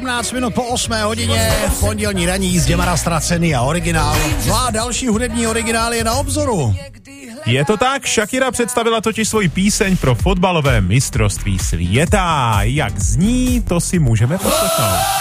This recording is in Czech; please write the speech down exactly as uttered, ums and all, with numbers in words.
patnáct minut po osmé hodině v pondělní ranní jízdě Mara Ztracený a originál. No a další hudební originál je na obzoru. Je to tak, Shakira představila totiž svoji píseň pro fotbalové mistrovství světa. Jak zní, to si můžeme poslechnout.